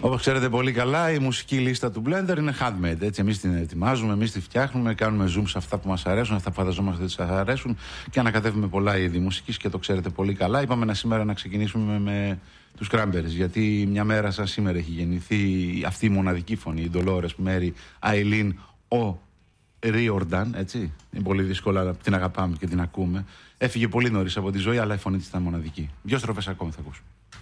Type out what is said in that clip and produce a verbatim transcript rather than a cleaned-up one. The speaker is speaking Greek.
Όπως ξέρετε πολύ καλά, η μουσική λίστα του Blender είναι handmade. Έτσι, εμείς την ετοιμάζουμε, εμείς τη φτιάχνουμε, κάνουμε zoom σε αυτά που μας αρέσουν, αυτά που φανταζόμαστε ότι σας αρέσουν και ανακατεύουμε πολλά είδη μουσικής και το ξέρετε πολύ καλά. Είπαμε να σήμερα να ξεκινήσουμε με τους Cranberries, γιατί μια μέρα σαν σήμερα έχει γεννηθεί αυτή η μοναδική φωνή, η Dolores Mary Eileen O'Riordan, έτσι. Είναι πολύ δύσκολο, αλλά την αγαπάμε και την ακούμε. Έφυγε πολύ νωρίς από τη ζωή, αλλά η φωνή της ήταν μοναδική. Δυο στροφές ακόμη θα ακούσουμε.